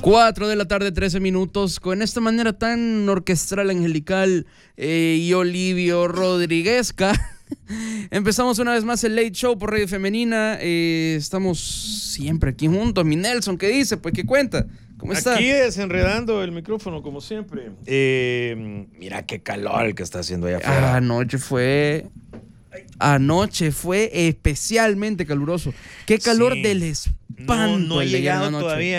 4 de la tarde, 13 minutos, con esta manera tan orquestral, angelical y Olivio Rodríguezca. Empezamos una vez más el Late Show por Radio Femenina. Estamos siempre aquí juntos. Mi Nelson, ¿qué dice? Pues, ¿qué cuenta? ¿Cómo está? Aquí desenredando el micrófono, como siempre. Mira qué calor que está haciendo allá afuera. Anoche fue especialmente caluroso. Qué calor del espanto. No ha llegado todavía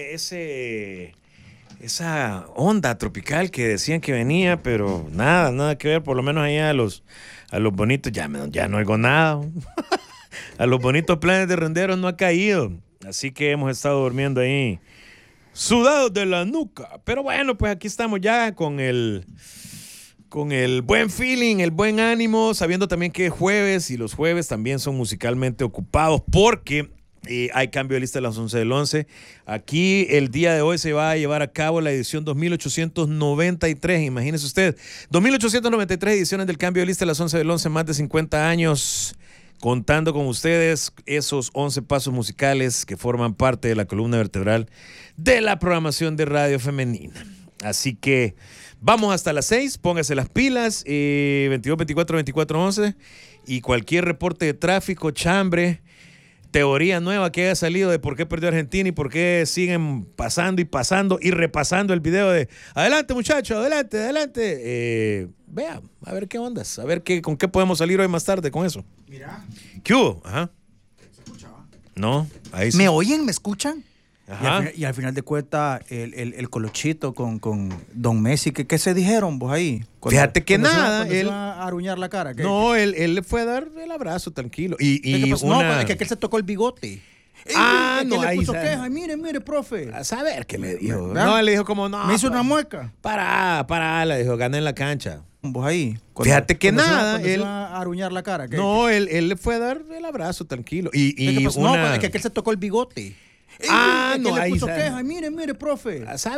esa onda tropical que decían que venía, pero nada que ver. Por lo menos allá a los bonitos, ya no oigo nada. A los bonitos planes de renderos no ha caído. Así que hemos estado durmiendo ahí sudados de la nuca. Pero bueno, pues aquí estamos ya con el buen feeling, el buen ánimo, sabiendo también que es jueves y los jueves también son musicalmente ocupados porque hay cambio de lista a las 11 del 11. Aquí el día de hoy se va a llevar a cabo la edición 2893, imagínese usted, 2893 ediciones del cambio de lista a las 11 del 11, más de 50 años contando con ustedes esos 11 pasos musicales que forman parte de la columna vertebral de la programación de Radio Femenina. Así que vamos hasta las 6, póngase las pilas, 22, 24, 24, 11, y cualquier reporte de tráfico, chambre, teoría nueva que haya salido de por qué perdió Argentina y por qué siguen pasando y repasando el video de adelante muchachos, adelante. Vea, a ver qué ondas, a ver con qué podemos salir hoy más tarde con eso. Mira. ¿Qué hubo? Ajá. ¿Se escuchaba? No, ahí sí. ¿Me oyen? ¿Me escuchan? Ajá. Y al final de cuentas, el colochito con Don Messi, ¿qué se dijeron vos ahí? Fíjate que nada. Él se va a aruñar la cara. No, él le fue a dar el abrazo, tranquilo. No, es que él se tocó el bigote. No, le ahí puso queja. Mire, profe. A saber qué le dijo. ¿verdad? No, le dijo como no. Me hizo una mueca. Para, le dijo, gané en la cancha. Vos ahí. Fíjate que nada. Él se va a aruñar la cara. No, él le fue a dar el abrazo, tranquilo. No, es que él se tocó el bigote. No, le ahí puso queja. Mire, profe. A saber